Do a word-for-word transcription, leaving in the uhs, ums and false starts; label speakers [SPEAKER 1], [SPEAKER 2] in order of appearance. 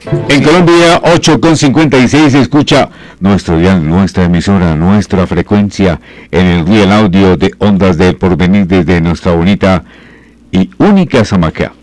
[SPEAKER 1] En Colombia, ocho con cincuenta y seis, escucha nuestro dial, nuestra emisora, nuestra frecuencia en el Real Audio de Ondas del Porvenir desde nuestra bonita y única Samaquea.